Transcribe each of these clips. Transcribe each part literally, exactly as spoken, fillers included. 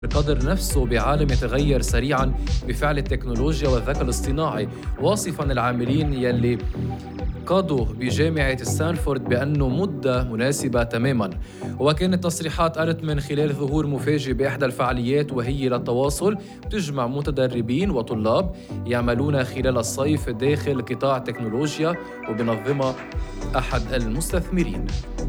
القدر نفسه بعالم يتغير سريعا بفعل التكنولوجيا والذكاء الاصطناعي، واصفا العاملين يلي قادوا بجامعة ستانفورد بأنه مدة مناسبة تماما. وكانت تصريحات أرتمن خلال ظهور مفاجئ بإحدى الفعاليات وهي للتواصل تجمع متدربين وطلاب يعملون خلال الصيف داخل قطاع التكنولوجيا، وبنظمها أحد المستثمرين.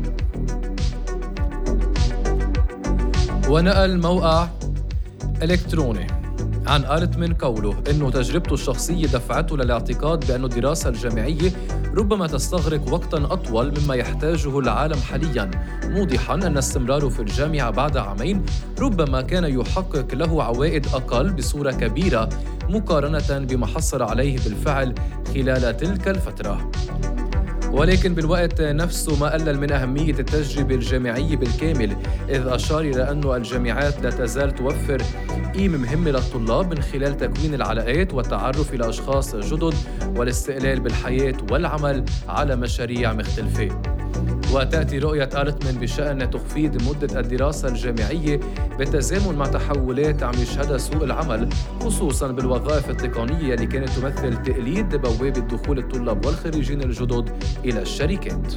ونقل موقع إلكتروني عن أرتمن قوله إنه تجربته الشخصية دفعته للاعتقاد بأن الدراسة الجامعية ربما تستغرق وقتاً أطول مما يحتاجه العالم حالياً، موضحاً أن استمراره في الجامعة بعد عامين ربما كان يحقق له عوائد أقل بصورة كبيرة مقارنة بما حصل عليه بالفعل خلال تلك الفترة. ولكن بالوقت نفسه ما قلل من أهمية التجربة الجامعية بالكامل، إذ أشار إلى أن الجامعات لا تزال توفر قيمة مهمة للطلاب من خلال تكوين العلاقات والتعرف إلى أشخاص جدد والاستقلال بالحياة والعمل على مشاريع مختلفة. وتأتي رؤية أرتمن بشأن تخفيض مدة الدراسة الجامعية بالتزامن مع تحولات عم يشهدها سوق العمل، خصوصاً بالوظائف التقنية اللي كانت تمثل تقليد بوابة دخول الطلاب والخريجين الجدد إلى الشركات.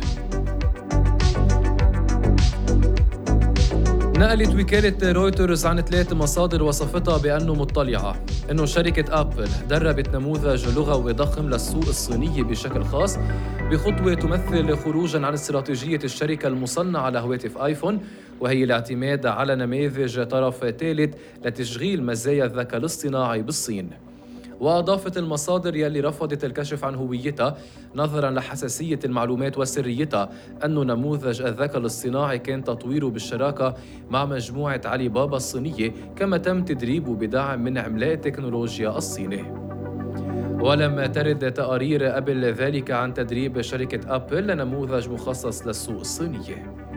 نقلت وكالة رويترز عن ثلاث مصادر وصفتها بأنه مطلعة أنه شركة أبل دربت نموذج لغوي ضخم للسوق الصيني بشكل خاص، بخطوة تمثل خروجاً عن استراتيجية الشركة المصنعة لهواتف آيفون، وهي الاعتماد على نماذج طرف ثالث لتشغيل مزايا الذكاء الاصطناعي بالصين. وأضافت المصادر يلي رفضت الكشف عن هويتها نظراً لحساسية المعلومات وسريتها أنه نموذج الذكاء الاصطناعي كان تطويره بالشراكة مع مجموعة علي بابا الصينية، كما تم تدريبه بدعم من عملاء التكنولوجيا الصيني. ولم ترد تقارير قبل ذلك عن تدريب شركة أبل لنموذج مخصص للسوق الصيني.